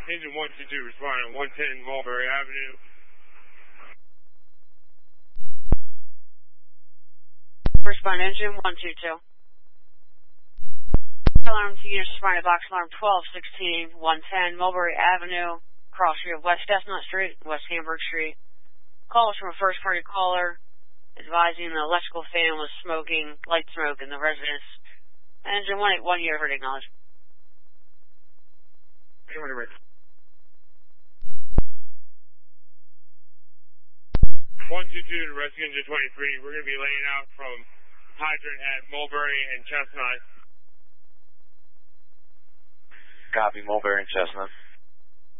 Engine 122 responding 110 Mulberry Avenue. Respond engine 122. Alarm to units responding box alarm 1216 110 Mulberry Avenue, cross street of West Chestnut Street, West Hamburg Street. Call was from a first party caller advising the electrical fan was smoking light smoke in the residence. Engine 181, you heard acknowledged. 122 to Rescue Engine 23. We're going to be laying out from hydrant at Mulberry and Chestnut. Copy, Mulberry and Chestnut.